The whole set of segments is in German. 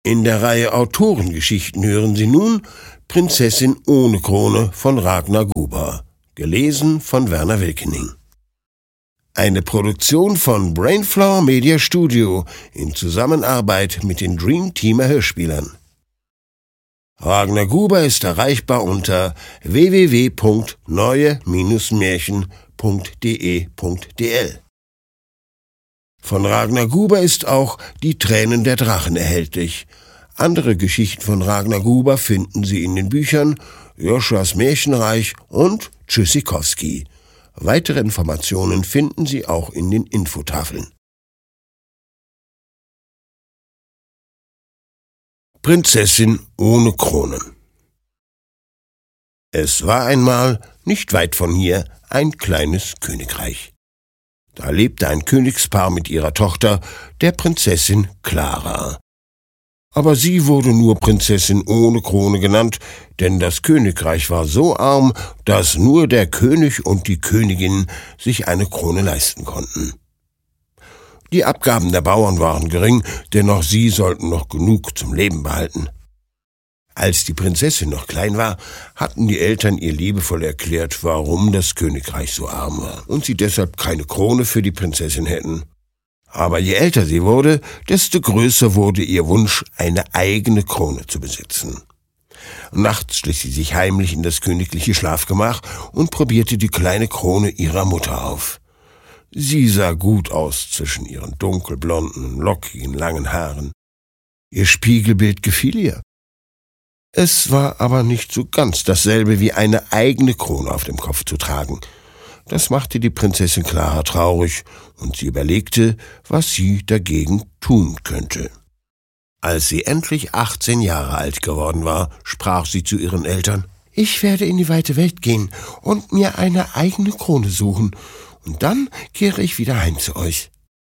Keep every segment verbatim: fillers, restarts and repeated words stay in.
In der Reihe Autorengeschichten hören Sie nun Prinzessin ohne Krone von Ragnar Gruber, gelesen von Werner Wilkening. Eine Produktion von Brainflower Media Studio in Zusammenarbeit mit den Dream Teamer Hörspielern. Ragnar Gruber ist erreichbar unter w w w punkt neue Märchen punkt d e punkt d l. Von Ragnar Gruber ist auch Die Tränen der Drachen erhältlich. Andere Geschichten von Ragnar Gruber finden Sie in den Büchern Joshuas Märchenreich und Tschüssikowski. Weitere Informationen finden Sie auch in den Infotafeln. Prinzessin ohne Krone. Es war einmal, nicht weit von hier, ein kleines Königreich. Da lebte ein Königspaar mit ihrer Tochter, der Prinzessin Clara. Aber sie wurde nur Prinzessin ohne Krone genannt, denn das Königreich war so arm, dass nur der König und die Königin sich eine Krone leisten konnten. Die Abgaben der Bauern waren gering, denn auch sie sollten noch genug zum Leben behalten. Als die Prinzessin noch klein war, hatten die Eltern ihr liebevoll erklärt, warum das Königreich so arm war und sie deshalb keine Krone für die Prinzessin hätten. Aber je älter sie wurde, desto größer wurde ihr Wunsch, eine eigene Krone zu besitzen. Nachts schlich sie sich heimlich in das königliche Schlafgemach und probierte die kleine Krone ihrer Mutter auf. Sie sah gut aus zwischen ihren dunkelblonden, lockigen, langen Haaren. Ihr Spiegelbild gefiel ihr. Es war aber nicht so ganz dasselbe wie eine eigene Krone auf dem Kopf zu tragen. Das machte die Prinzessin Clara traurig, und sie überlegte, was sie dagegen tun könnte. Als sie endlich achtzehn Jahre alt geworden war, sprach sie zu ihren Eltern: »Ich werde in die weite Welt gehen und mir eine eigene Krone suchen, und dann kehre ich wieder heim zu euch.«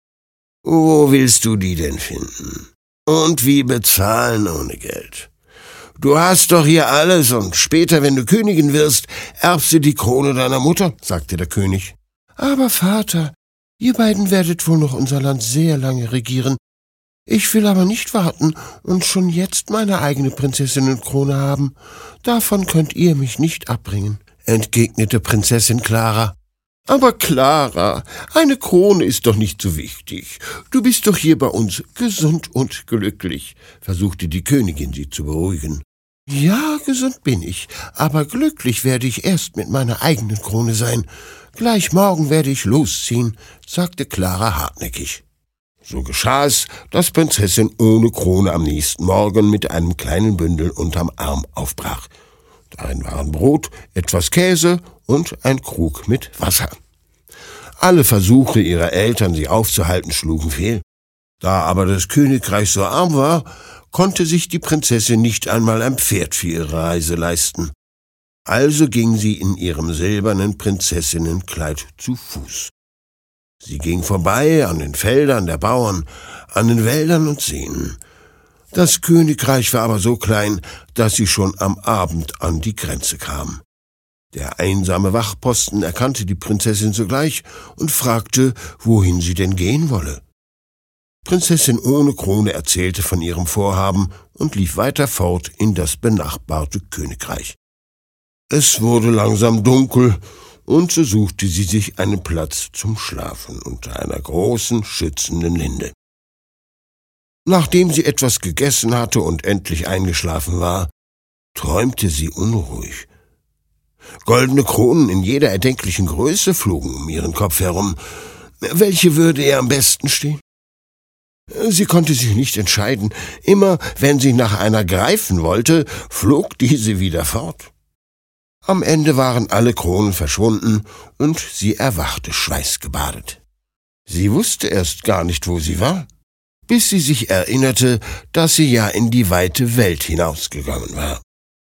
»Wo willst du die denn finden? Und wie bezahlen ohne Geld? Du hast doch hier alles, und später, wenn du Königin wirst, erbst du die Krone deiner Mutter«, sagte der König. »Aber Vater, ihr beiden werdet wohl noch unser Land sehr lange regieren. Ich will aber nicht warten und schon jetzt meine eigene Prinzessinnenkrone haben. Davon könnt ihr mich nicht abbringen«, entgegnete Prinzessin Clara. »Aber Clara, eine Krone ist doch nicht so wichtig. Du bist doch hier bei uns gesund und glücklich«, versuchte die Königin sie zu beruhigen. »Ja, gesund bin ich, aber glücklich werde ich erst mit meiner eigenen Krone sein. Gleich morgen werde ich losziehen«, sagte Clara hartnäckig. So geschah es, dass Prinzessin ohne Krone am nächsten Morgen mit einem kleinen Bündel unterm Arm aufbrach. Darin waren Brot, etwas Käse und ein Krug mit Wasser. Alle Versuche ihrer Eltern, sie aufzuhalten, schlugen fehl. Da aber das Königreich so arm war, konnte sich die Prinzessin nicht einmal ein Pferd für ihre Reise leisten. Also ging sie in ihrem silbernen Prinzessinnenkleid zu Fuß. Sie ging vorbei an den Feldern der Bauern, an den Wäldern und Seen. Das Königreich war aber so klein, dass sie schon am Abend an die Grenze kam. Der einsame Wachposten erkannte die Prinzessin sogleich und fragte, wohin sie denn gehen wolle. Prinzessin ohne Krone erzählte von ihrem Vorhaben und lief weiter fort in das benachbarte Königreich. Es wurde langsam dunkel, und so suchte sie sich einen Platz zum Schlafen unter einer großen, schützenden Linde. Nachdem sie etwas gegessen hatte und endlich eingeschlafen war, träumte sie unruhig. Goldene Kronen in jeder erdenklichen Größe flogen um ihren Kopf herum. Welche würde ihr am besten stehen? Sie konnte sich nicht entscheiden. Immer, wenn sie nach einer greifen wollte, flog diese wieder fort. Am Ende waren alle Kronen verschwunden und sie erwachte schweißgebadet. Sie wusste erst gar nicht, wo sie war, bis sie sich erinnerte, dass sie ja in die weite Welt hinausgegangen war.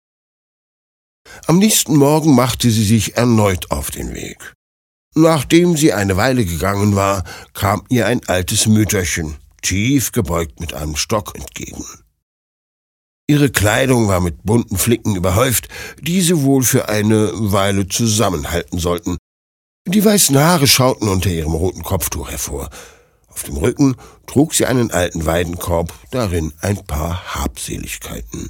Am nächsten Morgen machte sie sich erneut auf den Weg. Nachdem sie eine Weile gegangen war, kam ihr ein altes Mütterchen, tief gebeugt mit einem Stock, entgegen. Ihre Kleidung war mit bunten Flicken überhäuft, die sie wohl für eine Weile zusammenhalten sollten. Die weißen Haare schauten unter ihrem roten Kopftuch hervor. Auf dem Rücken trug sie einen alten Weidenkorb, darin ein paar Habseligkeiten.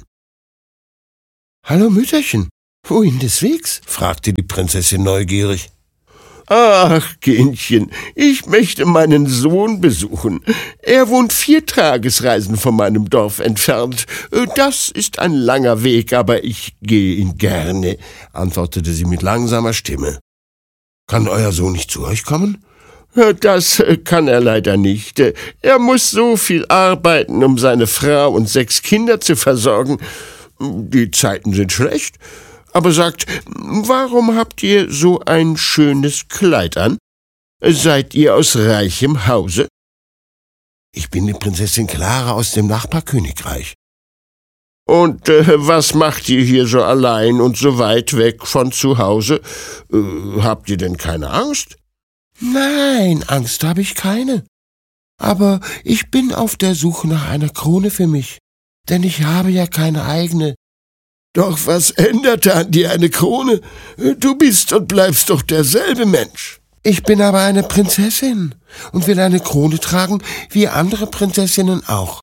»Hallo Mütterchen, wohin des Wegs?« fragte die Prinzessin neugierig. »Ach, Kindchen, ich möchte meinen Sohn besuchen. Er wohnt vier Tagesreisen von meinem Dorf entfernt. Das ist ein langer Weg, aber ich gehe ihn gerne«, antwortete sie mit langsamer Stimme. »Kann euer Sohn nicht zu euch kommen?« »Das kann er leider nicht. Er muss so viel arbeiten, um seine Frau und sechs Kinder zu versorgen. Die Zeiten sind schlecht. Aber sagt, warum habt ihr so ein schönes Kleid an? Seid ihr aus reichem Hause?« »Ich bin die Prinzessin Clara aus dem Nachbarkönigreich.« »Und äh, was macht ihr hier so allein und so weit weg von zu Hause? Äh, habt ihr denn keine Angst?« »Nein, Angst habe ich keine. Aber ich bin auf der Suche nach einer Krone für mich, denn ich habe ja keine eigene.« »Doch was änderte an dir eine Krone? Du bist und bleibst doch derselbe Mensch.« »Ich bin aber eine Prinzessin und will eine Krone tragen, wie andere Prinzessinnen auch.«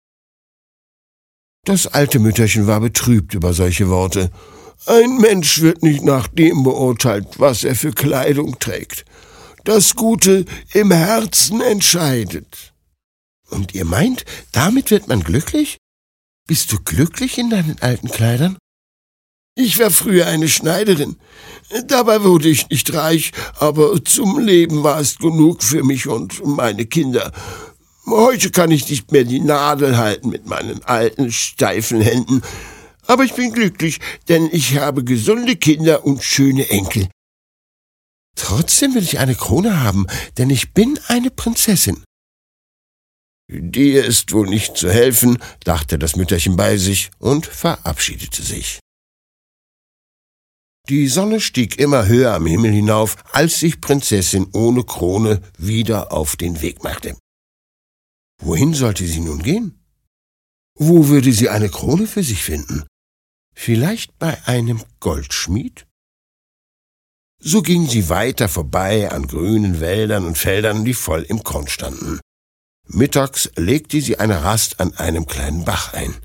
Das alte Mütterchen war betrübt über solche Worte. Ein Mensch wird nicht nach dem beurteilt, was er für Kleidung trägt. Das Gute im Herzen entscheidet. »Und ihr meint, damit wird man glücklich? Bist du glücklich in deinen alten Kleidern?« »Ich war früher eine Schneiderin. Dabei wurde ich nicht reich, aber zum Leben war es genug für mich und meine Kinder. Heute kann ich nicht mehr die Nadel halten mit meinen alten, steifen Händen. Aber ich bin glücklich, denn ich habe gesunde Kinder und schöne Enkel.« »Trotzdem will ich eine Krone haben, denn ich bin eine Prinzessin.« »Dir ist wohl nicht zu helfen«, dachte das Mütterchen bei sich und verabschiedete sich. Die Sonne stieg immer höher am Himmel hinauf, als sich Prinzessin ohne Krone wieder auf den Weg machte. Wohin sollte sie nun gehen? Wo würde sie eine Krone für sich finden? Vielleicht bei einem Goldschmied? So ging sie weiter vorbei an grünen Wäldern und Feldern, die voll im Korn standen. Mittags legte sie eine Rast an einem kleinen Bach ein.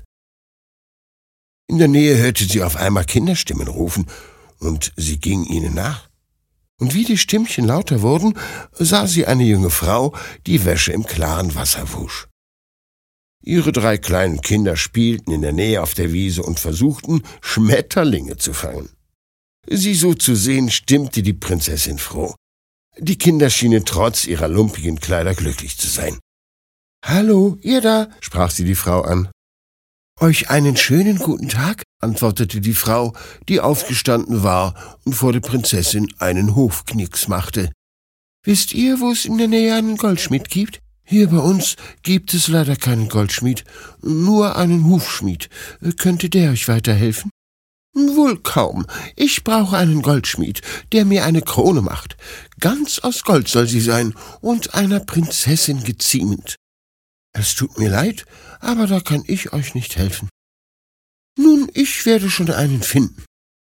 In der Nähe hörte sie auf einmal Kinderstimmen rufen, und sie ging ihnen nach. Und wie die Stimmchen lauter wurden, sah sie eine junge Frau, die Wäsche im klaren Wasser wusch. Ihre drei kleinen Kinder spielten in der Nähe auf der Wiese und versuchten, Schmetterlinge zu fangen. Sie so zu sehen, stimmte die Prinzessin froh. Die Kinder schienen trotz ihrer lumpigen Kleider glücklich zu sein. »Hallo, ihr da«, sprach sie die Frau an. »Euch einen schönen guten Tag«, antwortete die Frau, die aufgestanden war und vor der Prinzessin einen Hofknicks machte. »Wisst ihr, wo es in der Nähe einen Goldschmied gibt?« »Hier bei uns gibt es leider keinen Goldschmied, nur einen Hufschmied. Könnte der euch weiterhelfen?« »Wohl kaum. Ich brauche einen Goldschmied, der mir eine Krone macht. Ganz aus Gold soll sie sein und einer Prinzessin geziemend.« »Es tut mir leid, aber da kann ich euch nicht helfen.« »Nun, ich werde schon einen finden.«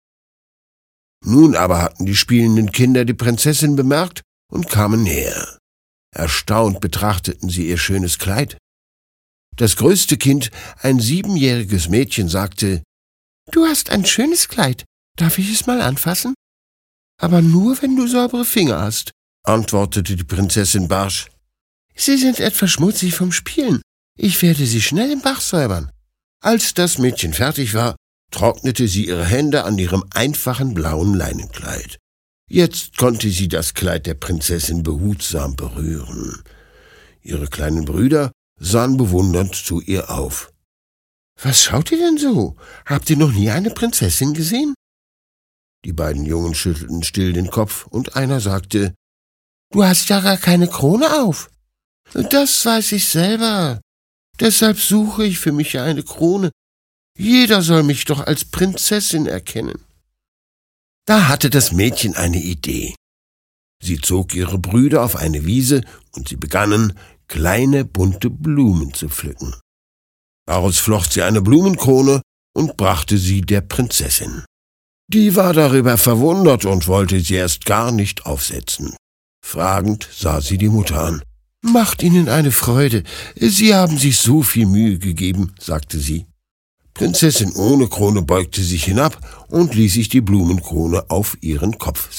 Nun aber hatten die spielenden Kinder die Prinzessin bemerkt und kamen näher. Erstaunt betrachteten sie ihr schönes Kleid. Das größte Kind, ein siebenjähriges Mädchen, sagte: »Du hast ein schönes Kleid. Darf ich es mal anfassen?« »Aber nur, wenn du saubere Finger hast«, antwortete die Prinzessin barsch. »Sie sind etwas schmutzig vom Spielen. Ich werde sie schnell im Bach säubern.« Als das Mädchen fertig war, trocknete sie ihre Hände an ihrem einfachen blauen Leinenkleid. Jetzt konnte sie das Kleid der Prinzessin behutsam berühren. Ihre kleinen Brüder sahen bewundernd zu ihr auf. »Was schaut ihr denn so? Habt ihr noch nie eine Prinzessin gesehen?« Die beiden Jungen schüttelten still den Kopf, und einer sagte: »Du hast ja gar keine Krone auf.« »Das weiß ich selber. Deshalb suche ich für mich ja eine Krone. Jeder soll mich doch als Prinzessin erkennen.« Da hatte das Mädchen eine Idee. Sie zog ihre Brüder auf eine Wiese, und sie begannen, kleine bunte Blumen zu pflücken. Daraus flocht sie eine Blumenkrone und brachte sie der Prinzessin. Die war darüber verwundert und wollte sie erst gar nicht aufsetzen. Fragend sah sie die Mutter an. »Macht Ihnen eine Freude. Sie haben sich so viel Mühe gegeben«, sagte sie. Prinzessin ohne Krone beugte sich hinab und ließ sich die Blumenkrone auf ihren Kopf